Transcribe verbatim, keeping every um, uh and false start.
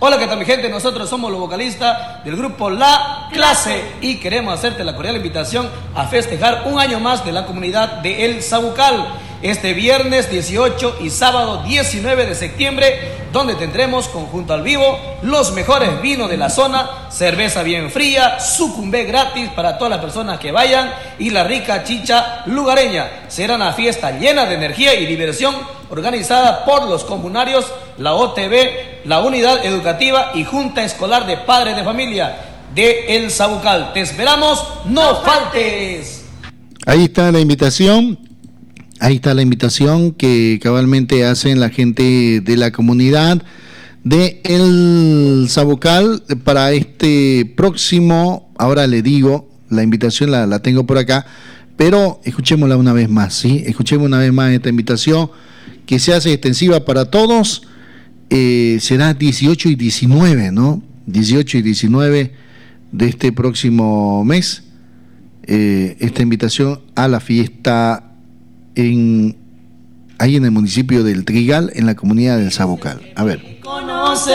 Hola, ¿qué tal mi gente? Nosotros somos los vocalistas del grupo La Clase y queremos hacerte la cordial invitación a festejar un año más de la comunidad de El Sabucal. Este viernes dieciocho y sábado diecinueve de septiembre, donde tendremos conjunto al vivo los mejores vinos de la zona, cerveza bien fría, sucumbé gratis para todas las personas que vayan y la rica chicha lugareña. Será una fiesta llena de energía y diversión organizada por los comunarios, la O T B, la Unidad Educativa y Junta Escolar de Padres de Familia de El Sabucal. Te esperamos, no faltes. Ahí está la invitación. Ahí está la invitación que cabalmente hacen la gente de la comunidad de El Sabucal para este próximo, ahora le digo, la invitación la, la tengo por acá, pero escuchémosla una vez más, ¿sí? Escuchemos una vez más esta invitación que se hace extensiva para todos, eh, será dieciocho y diecinueve, ¿no? dieciocho y diecinueve de este próximo mes, eh, esta invitación a la fiesta en ahí en el municipio del Trigal, en la comunidad del Sabucal. A ver. Conoce